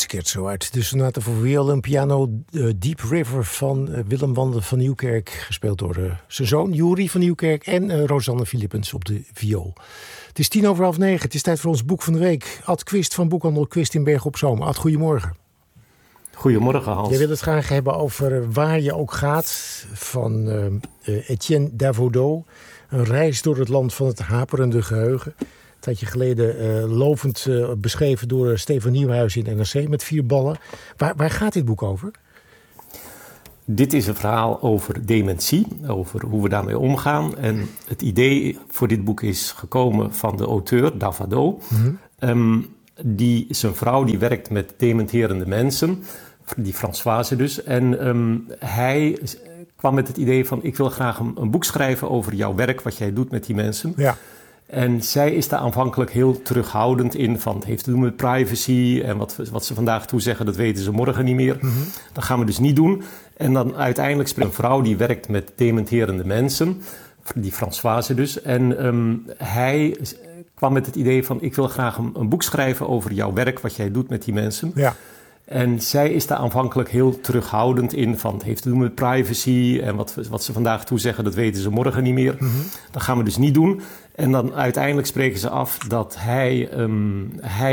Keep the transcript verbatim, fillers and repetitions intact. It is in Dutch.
scherzo uit de sonate voor viool en piano uh, Deep River van uh, Willem Wande van Nieuwkerk, gespeeld door uh, zijn zoon Juri van Nieuwkerk en uh, Rosanne Philippens op de viool. Het is tien over half negen, het is tijd voor ons boek van de week. Ad Quist van Boekhandel Quist in Bergen op Zoom. Ad, goedemorgen. Goedemorgen, Hans. Jij wil het graag hebben over waar je ook gaat, van uh, uh, Etienne Davodeau. Een reis door het land van het haperende geheugen. Een tijdje geleden uh, lovend uh, beschreven door Stefan Nieuwhuis in N R C met vier ballen. Waar, waar gaat dit boek over? Dit is een verhaal over dementie, over hoe we daarmee omgaan. En het idee voor dit boek is gekomen van de auteur, Davodeau. Mm-hmm. Um, die, zijn vrouw die werkt met dementerende mensen, die Françoise dus. En um, hij kwam met het idee van, ik wil graag een, een boek schrijven over jouw werk, wat jij doet met die mensen. Ja. En zij is daar aanvankelijk heel terughoudend in van het heeft te doen met privacy en wat, wat ze vandaag toezeggen, dat weten ze morgen niet meer. Mm-hmm. Dat gaan we dus niet doen. En dan uiteindelijk spreekt een vrouw die werkt met dementerende mensen, die Françoise dus. En um, hij kwam met het idee van, ik wil graag een, een boek schrijven over jouw werk, wat jij doet met die mensen. Ja. En zij is daar aanvankelijk heel terughoudend in van het heeft te doen met privacy en wat, wat ze vandaag toezeggen, dat weten ze morgen niet meer. Mm-hmm. Dat gaan we dus niet doen. En dan uiteindelijk spreken ze af dat hij, um, hij